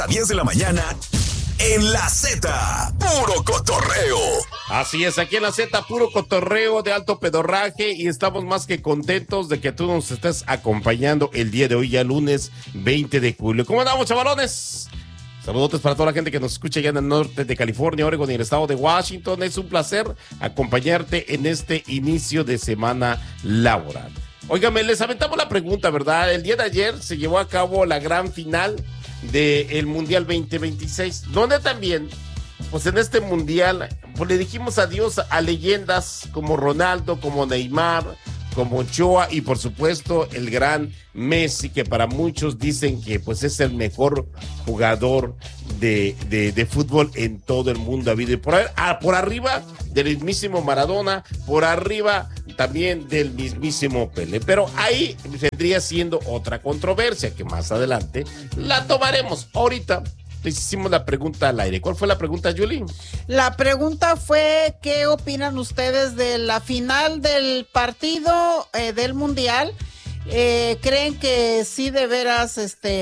A 10 de la mañana en La Z, puro cotorreo. Así es, aquí en La Z, puro cotorreo de alto pedorraje, y estamos más que contentos de que tú nos estés acompañando el día de hoy, ya lunes 20 de julio. ¿Cómo andamos, chavalones? Saludos para toda la gente que nos escucha allá en el norte de California, Oregon y el estado de Washington. Es un placer acompañarte en este inicio de semana laboral. Óigame, les aventamos la pregunta, ¿verdad? El día de ayer se llevó a cabo la gran final del Mundial 2026, donde también, pues en este Mundial, pues le dijimos adiós a leyendas como Ronaldo, como Neymar, como Ochoa y por supuesto el gran Messi, que para muchos dicen que pues es el mejor jugador de fútbol en todo el mundo habido y por arriba del mismísimo Maradona, por arriba también del mismísimo Pelé. Pero ahí vendría siendo otra controversia que más adelante la tomaremos. Ahorita les hicimos la pregunta al aire. ¿Cuál fue la pregunta, Julie? La pregunta fue, ¿qué opinan ustedes de la final del partido del Mundial? ¿Creen que sí de veras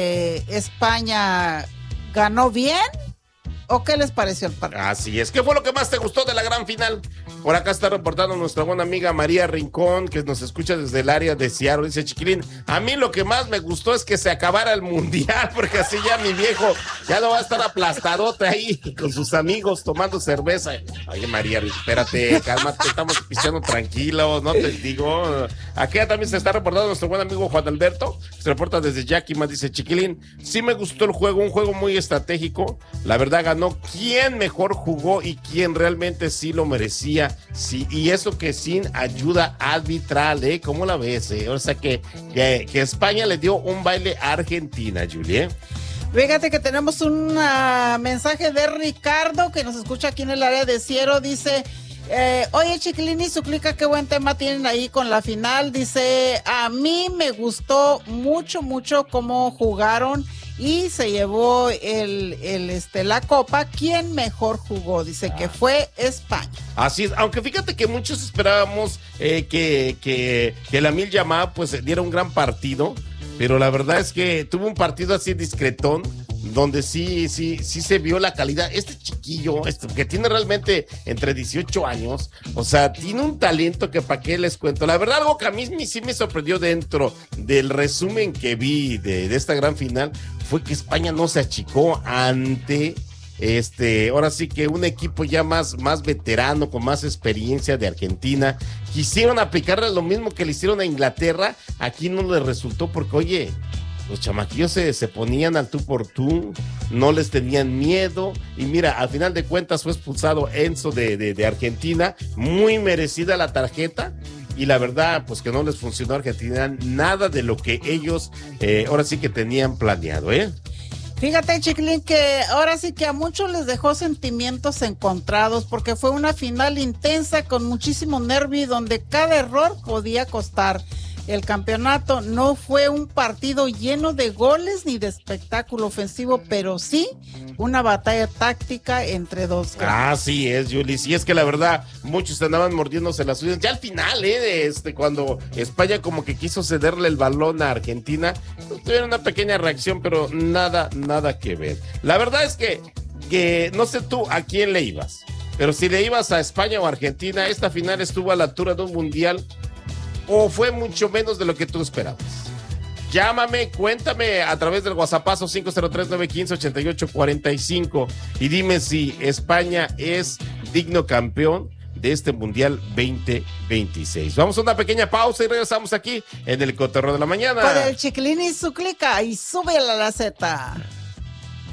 España ganó bien? ¿O qué les pareció el partido? Así es. ¿Qué fue lo que más te gustó de la gran final? Por acá está reportando nuestra buena amiga María Rincón, que nos escucha desde el área de Seattle. Dice, Chiquilín, a mí lo que más me gustó es que se acabara el Mundial, porque así ya mi viejo ya no va a estar aplastadote ahí con sus amigos tomando cerveza. Oye, María, espérate, cálmate, estamos pisando tranquilos, no te digo. Aquí también se está reportando nuestro buen amigo Juan Alberto, se reporta desde Yakima. Dice, Chiquilín, sí me gustó el juego, un juego muy estratégico. La verdad ganó quien mejor jugó y quien realmente sí lo merecía. Sí, y eso que sin ayuda arbitral, ¿cómo la ves? O sea que España le dio un baile a Argentina, Julie. Fíjate que tenemos un mensaje de Ricardo que nos escucha aquí en el área de Ciero. Dice, oye, Chiquilín y Zuclica, qué buen tema tienen ahí con la final. Dice, a mí me gustó mucho cómo jugaron y se llevó la copa. ¿Quién mejor jugó? Dice que fue España. Así es, aunque fíjate que muchos esperábamos que Lamine Yamal pues diera un gran partido, pero la verdad es que tuvo un partido así discretón, donde sí se vio la calidad. Este chiquillo, que tiene realmente entre 18 años, o sea, tiene un talento que para qué les cuento. La verdad, algo que a mí sí me sorprendió dentro del resumen que vi de esta gran final, fue que España no se achicó ante ahora sí que un equipo ya más veterano, con más experiencia de Argentina. Quisieron aplicarle lo mismo que le hicieron a Inglaterra. Aquí no les resultó porque, oye, los chamaquillos se ponían al tú por tú, no les tenían miedo, y mira, al final de cuentas fue expulsado Enzo de Argentina, muy merecida la tarjeta, y la verdad, pues que no les funcionó a Argentina nada de lo que ellos ahora sí que tenían planeado, Fíjate, Chiquilín, que ahora sí que a muchos les dejó sentimientos encontrados, porque fue una final intensa con muchísimo nervio y donde cada error podía costar el campeonato. No fue un partido lleno de goles ni de espectáculo ofensivo, pero sí una batalla táctica entre dos grandes. Así es, Julie. Sí, es que la verdad, muchos andaban mordiéndose las uñas. Ya al final, cuando España como que quiso cederle el balón a Argentina, pues, tuvieron una pequeña reacción, pero nada que ver. La verdad es que no sé tú a quién le ibas, pero si le ibas a España o a Argentina, esta final estuvo a la altura de un mundial, o fue mucho menos de lo que tú esperabas. Llámame, cuéntame a través del WhatsAppazo 503-915-8845 y dime si España es digno campeón de este Mundial 2026. Vamos a una pequeña pausa y regresamos aquí en el Cotorreo de la Mañana. Con el Chiquilín y Zuclica, y súbela a la Z.